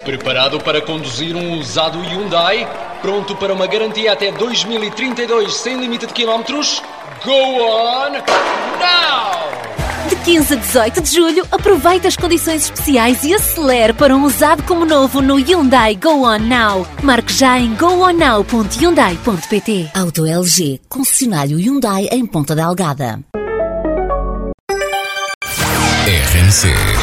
Preparado para conduzir um usado Hyundai? Pronto para uma garantia até 2032 sem limite de quilómetros? Go on now! De 15 a 18 de julho, aproveite as condições especiais e acelere para um usado como novo no Hyundai Go On Now. Marque já em gooonnow.hyundai.pt. Auto LG, concessionário Hyundai em Ponta Delgada. RMC